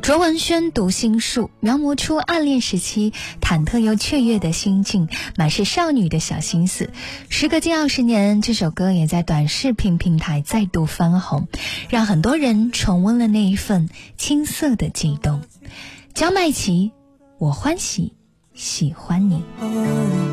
卓文萱读心术，描摹出暗恋时期忐忑又雀跃的心境，满是少女的小心思。时隔近20年，这首歌也在短视频平台再度翻红，让很多人重温了那一份青涩的悸动。焦麦琪，我欢喜喜欢你。